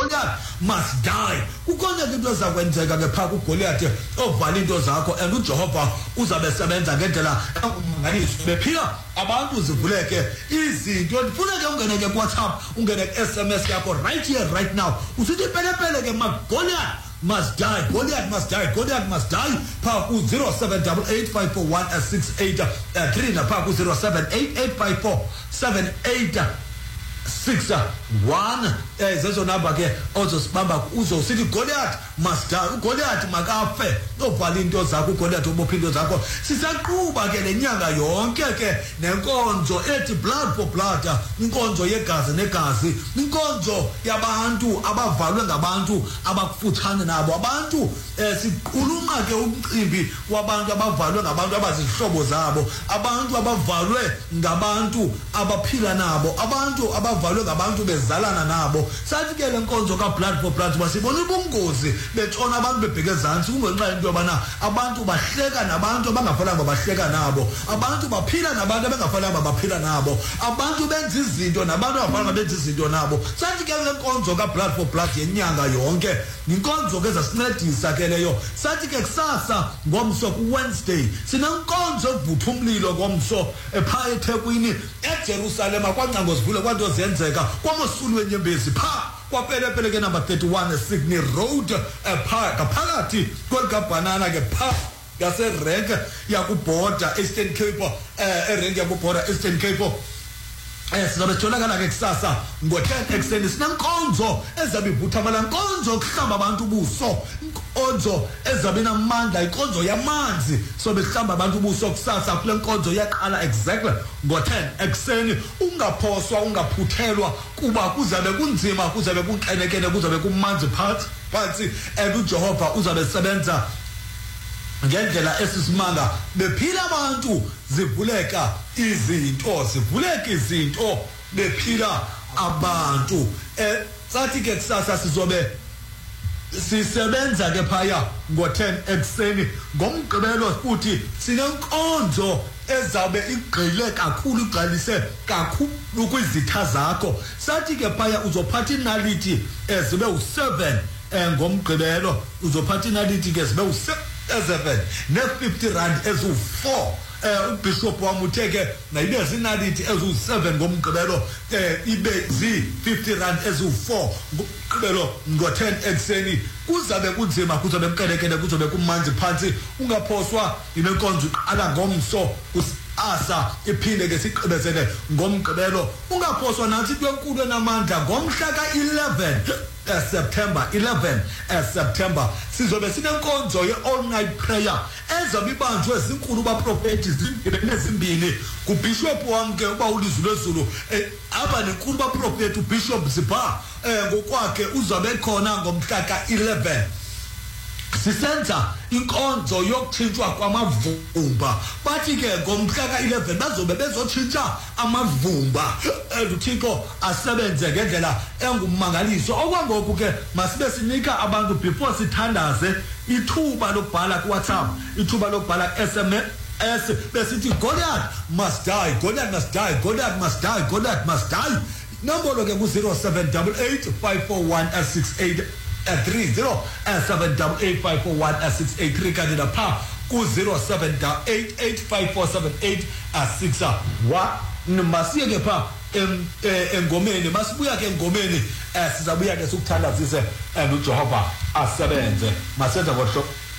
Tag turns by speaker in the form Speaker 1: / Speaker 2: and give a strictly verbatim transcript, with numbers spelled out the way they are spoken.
Speaker 1: Goliath must die. Ukhona into ezakwenzeka ke pha kuGoliath ovala into zakho and uJehova uzabe sebenza ngendlela engumangaliso bephila abantu zivuleke izinto kufuneka ungene ke WhatsApp ungene ku S M S yakho right here right now usithi pelepele ke maGoliath must die. Goliath must die. Goliath must die. Paku zero seven eight eight five four one six eight three na Paku zero seven eight eight five four seven eight six one. Eh zezo number ke ozosibamba uzosithi Goliath must die. Goliath makafe. Ovala into zakho Goliath ubopha into zakho. Sisaqhuba ke lenyanga yonke ke nenkonzo ethi blood for blood, inkonzo yegazi negazi, inkonzo yabantu abavalwe ngabantu abakufutshane nabo, abantu eh siquluma ke umcimbi wabantu abavalwe ngabantu abazihlobo zabo, abantu abavalwe ngabantu abaphila nabo, abantu abavalwe ngabantu bezalana nabo. Sathi ke lenkonzo ka blood for blood basibona ubungozi betshona abantu bebheke ezantsi kungenxa into yobana abantu bahleka nabantu abangafanele bahleka nabo, abantu baphila nabantu abangafanele baphila nabo, abantu benza izinto nabantu abangafanele benza izinto nabo. Sathi ke lenkonzo ka blood for blood yenyanga yonke inkonzo ke zasincedisa ke leyo. Sathi ke kusasa ngomso ku Wednesday sinenkonzo evutha umlilo ngomso epha eThekwini eJerusalem kwancango sivule kwanto zenzeka kwamosulu wenyembezi pha kwapelepele ke number thirty-one Sydney Road epha kaphakathi kwelikaBanana ke pha yaserenke yakuborder Eastern Cape eh erenke yakuborder Eastern Cape. Eh sizabe tholakala ke kusasa ngo-ten ekuseni sinenkonzo ezabe ivutha amala nkonzo kuhlamba abantu ubuso, inkonzo ezabe namandla, inkonzo yamanzi sobe kuhlamba abantu ubuso kusasa. Kule nkonzo yaqala exactly ngo-ten ekuseni. Ungaphoswa ungaphuthelwa kuba kuzabe kunzima, kuzabe kunkenekene, kuzabe kumanzi phansi phansi and uJehova uzabe sebenza ngendlela esisimanga bephila abantu zivuleka izinto, zivuleka izinto bephila abantu. Eh sathi ke kusasa sizobe sisebenza ke phaya ngo-ten ekuseni ngomgqibelo futhi sinenkonzo ezabe igqile kakhulu, igqalise kakhulu kwizitha zakho. Sathi ke phaya uzophatha inaliti ezibe u-seven ngomgqibelo, uzophatha inaliti ke zibe u-seven seven ne fifty rand ezu four. Eh ubishop wamuteke na ibe zinaliti ezu seven ngomgqibelo, eh ibe zi fifty rand ezu four ngomgqibelo ngo-ten ekuseni. Kuzabe kunzima, kuzabe mkelekele, kuzabe kumanzi phansi. Ungaphoswa imenkonzo iqala ngomso asa iphinde ke siqhubezele ngomgqibelo. Ungaphoswa nansi kwenkulu enamandla ngomhla ka-eleven September eleven September sizobe sinenkonzo ye-all night prayer ezabe ibanjwe ezinkulu baprofethi zimbini kubishop wonke uba ulizwi lwezulu aba nenkulu baprofethi ubishop Zipha ngokwakhe uzabe khona ngomhla ka-eleven. Sisenza inkonzo yokutshintshwa kwamavumba. Bathi ke ngomhla ka-eleven bazobe bezotshintsha amavumba uThixo asebenze ngendlela engumangaliso. Okwangoku ke masibe sinika abantu before sithandaze ithuba lokubhala kuWhatsApp, ithuba lokubhala S M S besithi Goliath must die, Goliath must die, Goliath must die, Goliath must die. Nombolo ke ku zero seven eight eight five four one six eight three zero seven eight eight five four one six eight three kanti lapha ku zero seven eight eight five four seven eight six one. Masiye ke pha engomeni, masibuya ke engomeni sizabuya ke sikuthandazise and uJehova asebenze. Masenza ngohlobo